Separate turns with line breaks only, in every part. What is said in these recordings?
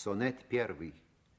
Сонет первый.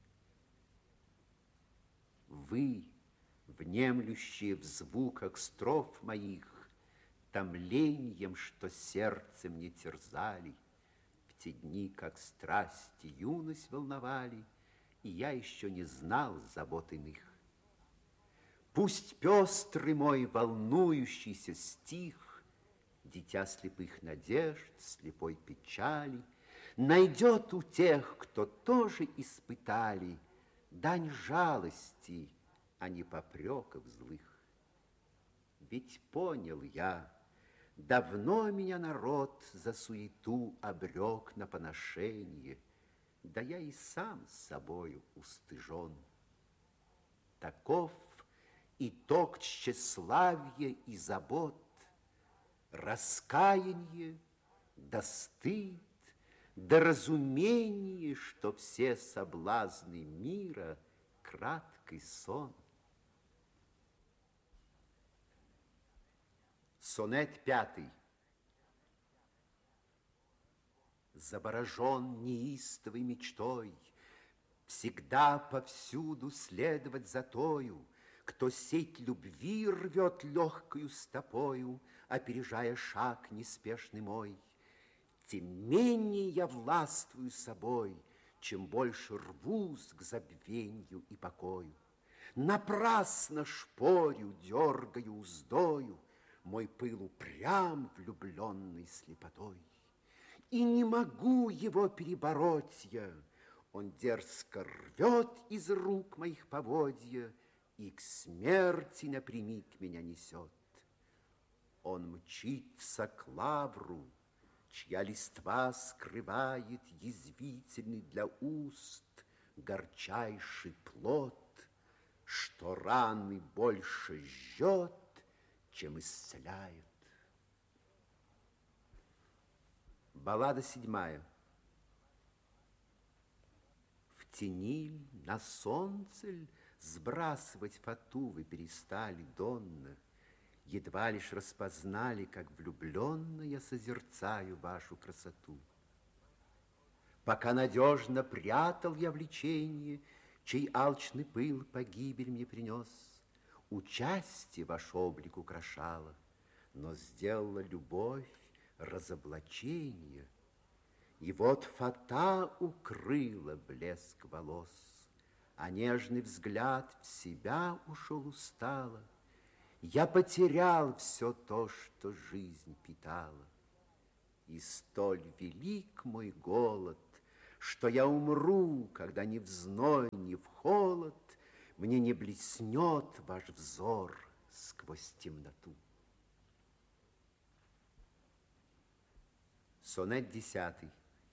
Вы, внемлющие в звуках строф моих, томлением, что сердце мне терзали, в те дни, как страсти юность волновали, и я еще не знал забот иных. Пусть пестрый мой волнующийся стих, дитя слепых надежд, слепой печали, найдет у тех, кто тоже испытали, дань жалости, а не попреков злых. Ведь понял я, давно меня народ за суету обрек на поношение, да я и сам с собою устыжен. Таков итог тщеславия и забот, раскаяние, да стыд, да разумение, что все соблазны мира краткий сон. Сонет пятый. Заборожен неистовой мечтой, всегда повсюду следовать за тою, кто сеть любви рвет легкою стопою, опережая шаг неспешный мой. Тем менее я властвую собой, чем больше рвусь к забвенью и покою. Напрасно шпорю, дергаю уздою, мой пыл упрям влюбленной слепотой. И не могу его перебороть я, он дерзко рвет из рук моих поводья и к смерти напрямик меня несет. Он мчится к лавру, чья листва скрывает язвительный для уст горчайший плод, что раны больше жжет, чем исцеляет. Баллада седьмая. В тени на солнце сбрасывать фату вы перестали, Донна, едва лишь распознали, как влюбленно я созерцаю вашу красоту. Пока надежно прятал я влечение, чей алчный пыл погибель мне принес, участие ваш облик украшало, но сделала любовь разоблачение, и вот фата укрыла блеск волос, а нежный взгляд в себя ушел устало. Я потерял все то, что жизнь питала, и столь велик мой голод, что я умру, когда ни в зной, ни в холод мне не блеснет ваш взор сквозь темноту. Сонет десятый.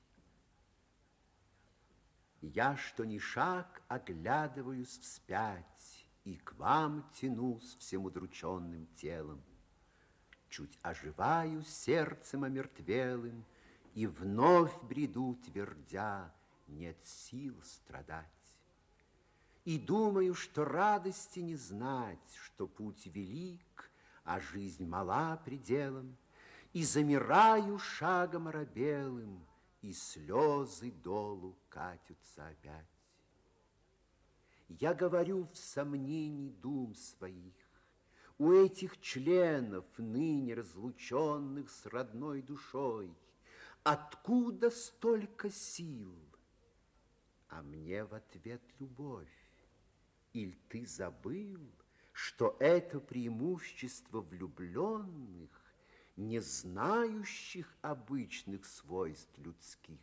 Я, что ни шаг, оглядываюсь вспять, и к вам тянусь всем удрученным телом. Чуть оживаю сердцем омертвелым, и вновь бреду, твердя, нет сил страдать. И думаю, что радости не знать, что путь велик, а жизнь мала пределом, и замираю шагом оробелым, и слезы долу катятся опять. Я говорю в сомнении дум своих, у этих членов, ныне разлученных с родной душой, откуда столько сил? А мне в ответ любовь. Иль ты забыл, что это преимущество влюбленных, не знающих обычных свойств людских?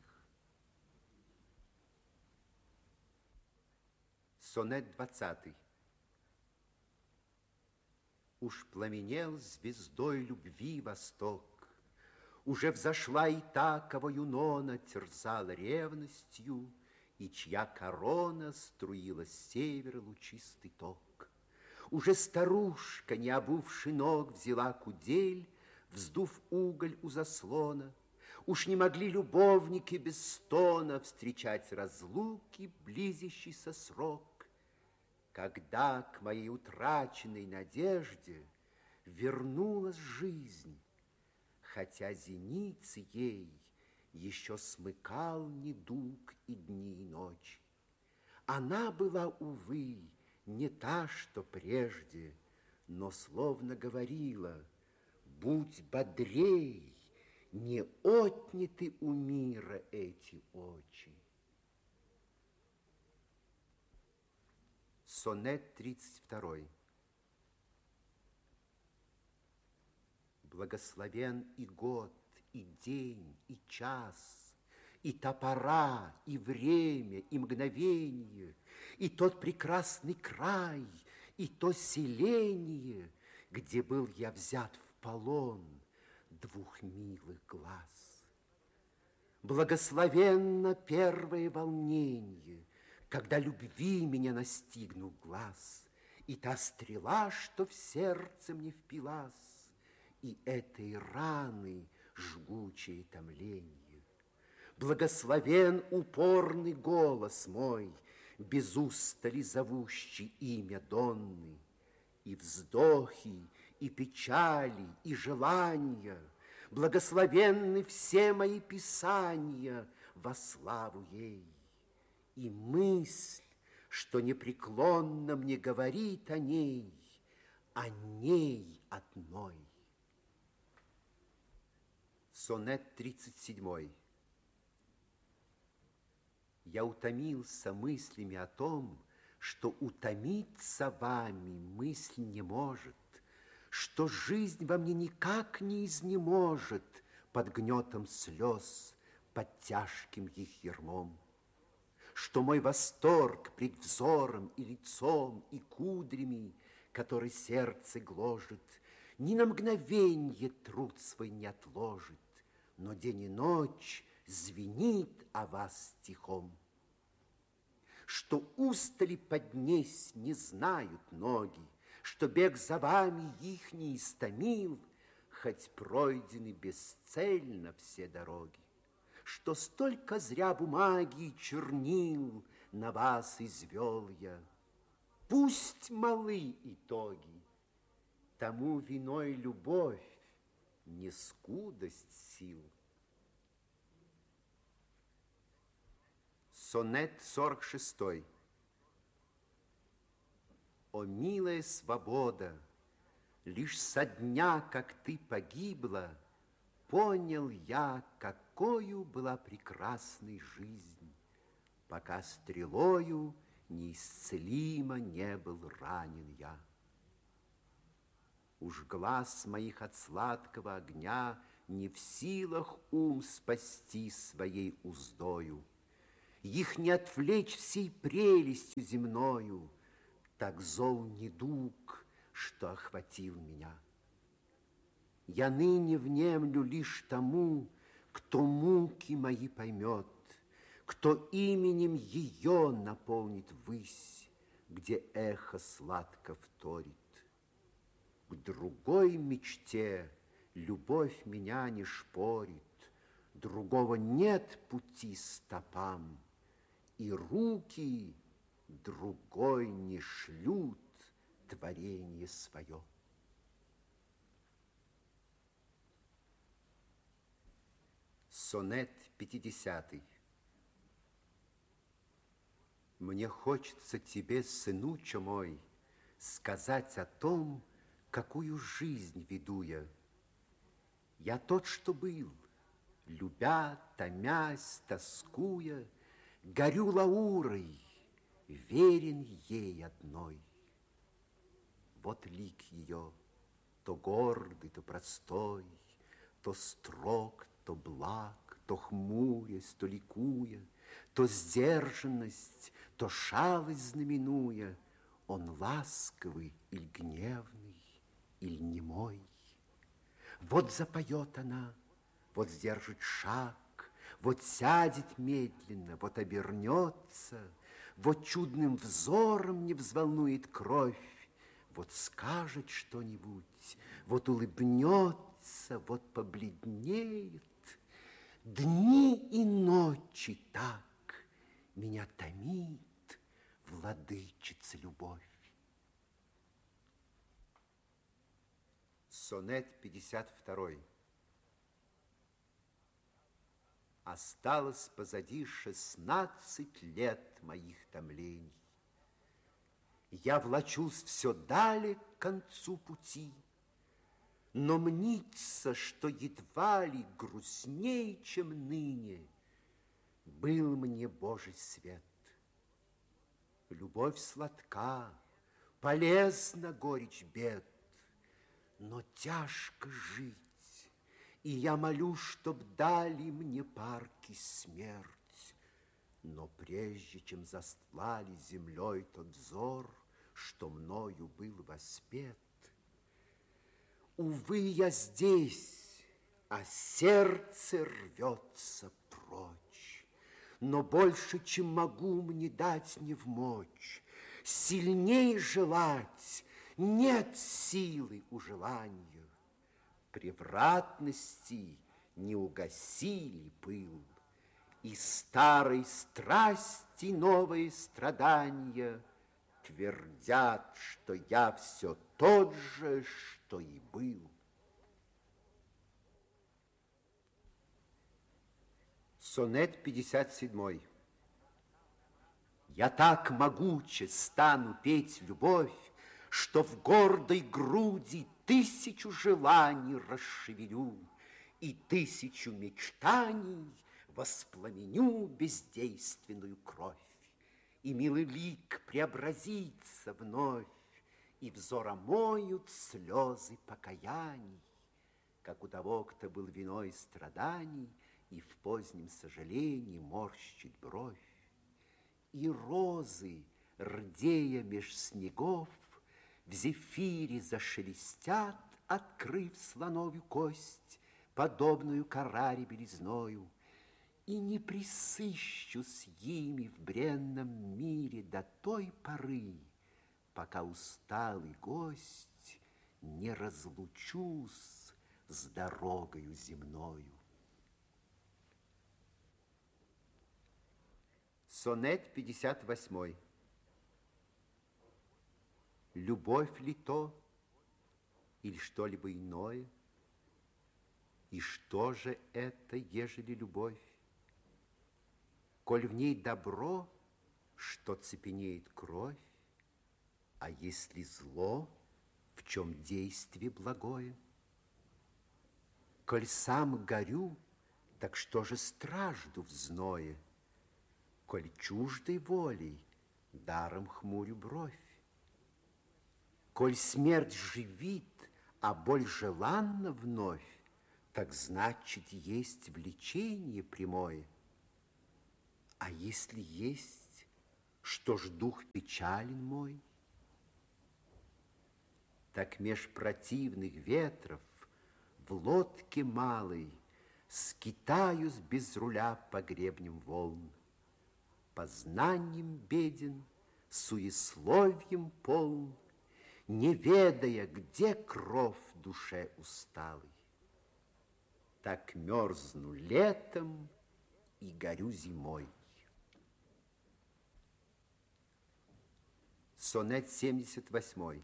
Сонет 20. Уж пламенел звездой любви восток, уже взошла и та, кого Юнона терзала ревностью, и чья корона струила с севера лучистый ток. Уже старушка, не обувши ног, взяла кудель, вздув уголь у заслона. Уж не могли любовники без стона встречать разлуки, близящийся срок. Когда к моей утраченной надежде вернулась жизнь, хотя зеницы ей еще смыкал недуг и дни, и ночи. Она была, увы, не та, что прежде, но словно говорила: будь бодрей, не отняты у мира эти очи. Сонет 32. Благословен и год, и день, и час, и та пора, и время, и мгновенье, и тот прекрасный край, и то селение, где был я взят в полон двух милых глаз. Благословенно первое волнение, когда любви меня настигнул глаз, и та стрела, что в сердце мне впилась, и этой раны жгучее томление. Благословен упорный голос мой, без устали зовущий имя Донны, и вздохи, и печали, и желания. Благословенны все мои писания во славу ей. И мысль, что непреклонно мне говорит о ней одной. Сонет 37. Я утомился мыслями о том, что утомиться вами мысль не может, что жизнь во мне никак не изнеможет под гнетом слез, под тяжким их ярмом, что мой восторг пред взором и лицом, и кудрями, который сердце гложет, ни на мгновенье труд свой не отложит, но день и ночь звенит о вас стихом, что устали поднесь не знают ноги, что бег за вами их не истомил, хоть пройдены бесцельно все дороги, что столько зря бумаги и чернил на вас извел я. Пусть малы итоги, тому виной любовь, не скудость сил. Сонет 46. О, милая свобода, лишь со дня, как ты погибла, понял я, какою была прекрасной жизнь, пока стрелою неисцелимо не был ранен я. Уж глаз моих от сладкого огня не в силах ум спасти своей уздою, их не отвлечь всей прелестью земною, так зол недуг, что охватил меня. Я ныне внемлю лишь тому, кто муки мои поймет, кто именем ее наполнит высь, где эхо сладко вторит. К другой мечте любовь меня не шпорит, другого нет пути стопам, и руки другой не шлют творение свое. Сонет 50. Мне хочется тебе, сынуча мой, сказать о том, какую жизнь веду я. Я тот, что был, любя, томясь, тоскуя, горю лаурой, верен ей одной. Вот лик ее, то гордый, то простой, то строг, то благ, то хмурясь, то ликуя, то сдержанность, то шалость знаменуя, он ласковый или гневный, или немой. Вот запоет она, вот сдержит шаг, вот сядет медленно, вот обернется, вот чудным взором не взволнует кровь, вот скажет что-нибудь, вот улыбнется, вот побледнеет. Дни и ночи так меня томит владычица любовь. Сонет 52. Осталось позади 16 лет моих томлений. Я влачусь все далее к концу пути, но мнится, что едва ли грустней, чем ныне, был мне Божий свет. Любовь сладка, полезна горечь бед, но тяжко жить, и я молю, чтоб дали мне парки смерть. Но прежде чем застлали землей тот взор, что мною был воспет, увы, я здесь, а сердце рвется прочь. Но больше, чем могу мне дать невмочь, сильней желать нет силы у желания. Превратности не угасили пыл, и старой страсти новые страдания твердят, что я все тот же, что и был. Сонет 57. Я так могуче стану петь любовь, что в гордой груди 1000 желаний расшевелю и 1000 мечтаний воспламеню бездейственную кровь. И милый лик преобразится вновь, и взор омоют слезы покаяний, как у того, кто был виной страданий и в позднем сожалении морщит бровь. И розы, рдея меж снегов, в зефире зашелестят, открыв слоновью кость, подобную Караре белизною, и не присыщу с ими в бренном мире до той поры, пока усталый гость не разлучусь с дорогою земною. Сонет 58. Любовь ли то, или что-либо иное? И что же это, ежели любовь? Коль в ней добро, что цепенеет кровь, а если зло, в чем действие благое? Коль сам горю, так что же стражду в зное? Коль чуждой волей, даром хмурю бровь. Коль смерть живит, а боль желанна вновь, так значит, есть влечение прямое. А если есть, что ж дух печален мой? Так меж противных ветров в лодке малой скитаюсь без руля по гребням волн. Познанием беден, суесловием полн, не ведая, где кров в душе усталой. Так мерзну летом и горю зимой. Сонет 78.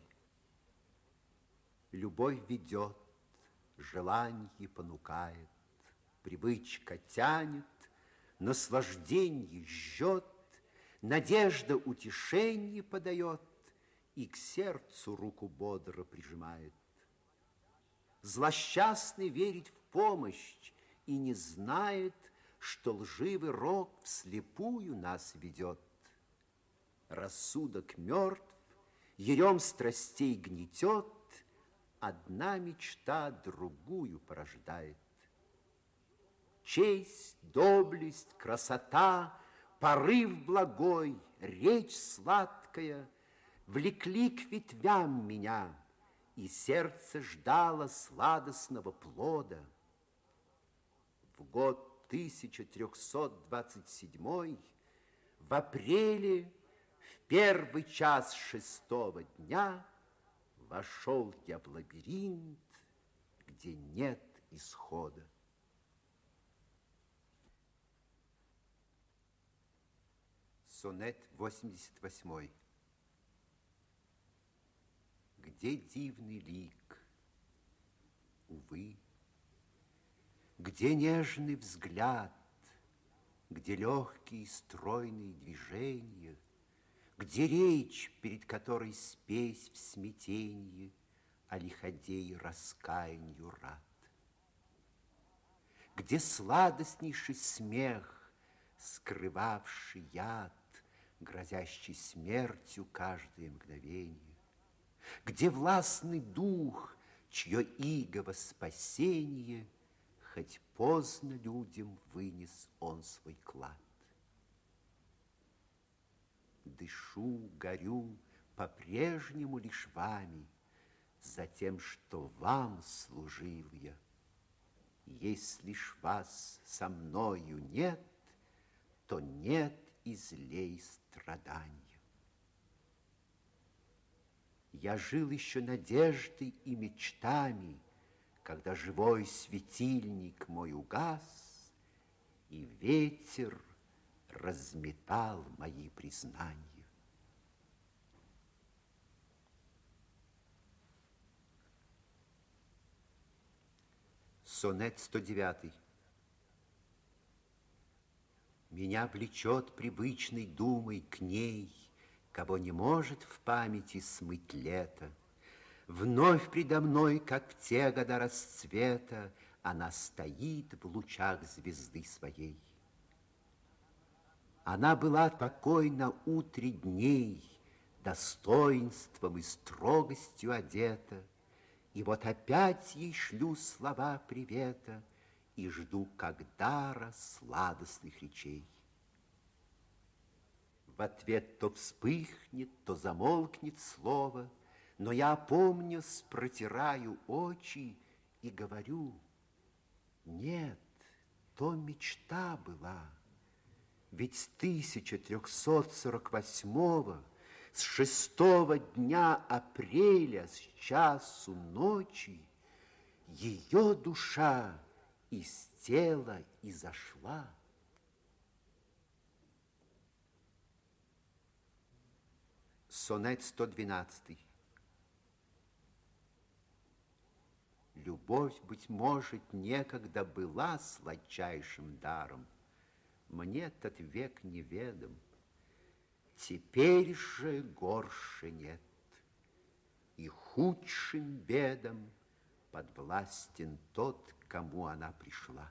Любовь ведет, желанье понукает, привычка тянет, наслажденье жжет, надежда утешенье подает и к сердцу руку бодро прижимает. Злосчастный верит в помощь и не знает, что лживый рок вслепую нас ведет. Рассудок мертв, ерем страстей гнетет, одна мечта другую порождает. Честь, доблесть, красота, порыв благой, речь сладкая влекли к ветвям меня, и сердце ждало сладостного плода. В год 1327 в апреле в первый час 6-го дня вошел я в лабиринт, где нет исхода. Сонет 88. Где дивный лик, увы, где нежный взгляд, где легкие стройные движения, где речь, перед которой спесь в смятенье, а лиходей раскаянью рад, где сладостнейший смех, скрывавший яд, грозящий смертью каждое мгновенье, где властный дух, чье иго во спасенье, хоть поздно людям вынес он свой клад. Дышу, горю по-прежнему лишь вами, за тем, что вам служил я. Если ж вас со мною нет, то нет и злей страданий. Я жил еще надеждой и мечтами, когда живой светильник мой угас, и ветер разметал мои признания. Сонет 109. Меня влечет привычной думой к ней, кого не может в памяти смыть лето. Вновь предо мной, как в те года расцвета, она стоит в лучах звезды своей. Она была такой на утре дней, достоинством и строгостью одета, и вот опять ей шлю слова привета и жду как дара сладостных речей. В ответ то вспыхнет, то замолкнет слово, но я, опомнясь, протираю очи и говорю: нет, то мечта была. Ведь с 1348-го, с 6-го дня апреля, с часу ночи, ее душа из тела изошла. Сонет 112. Любовь, быть может, некогда была сладчайшим даром. Мне этот век неведом. Теперь же горше нет, и худшим бедам подвластен тот, кому она пришла.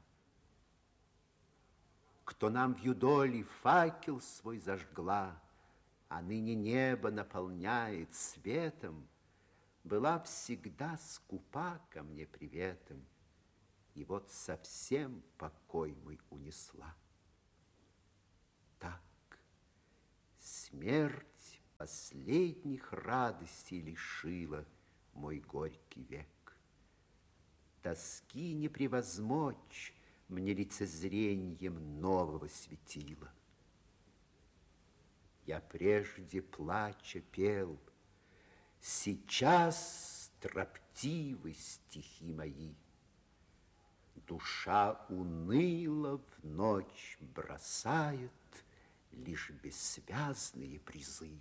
Кто нам в юдоли факел свой зажгла, а ныне небо наполняет светом, была всегда скупа ко мне приветом, и вот совсем покой мой унесла. Так, смерть последних радостей лишила мой горький век. Тоски не превозмочь мне лицезреньем нового светила. Я прежде плача пел, сейчас строптивы стихи мои. Душа уныла в ночь бросает лишь бессвязные призывы.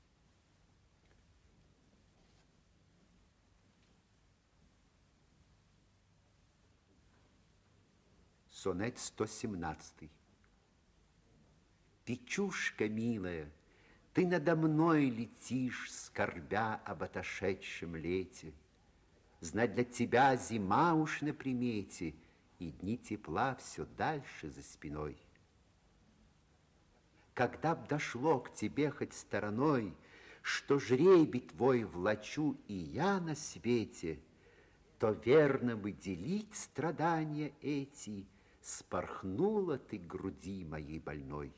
Сонет 117. Печушка милая, ты надо мной летишь, скорбя об отошедшем лете. Знать, для тебя зима уж на примете, и дни тепла все дальше за спиной. Когда б дошло к тебе хоть стороной, что жребий твой влачу и я на свете, то верно бы делить страдания эти, спорхнула ты к груди моей больной.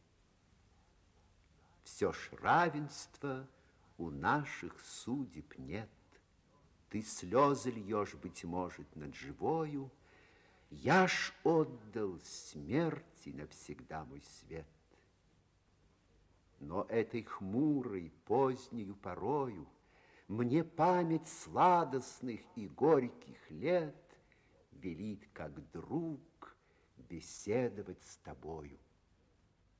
Все ж равенства у наших судеб нет. Ты слезы льешь, быть может, над живою, я ж отдал смерти навсегда мой свет. Но этой хмурой позднею порою мне память сладостных и горьких лет велит, как друг, беседовать с тобою.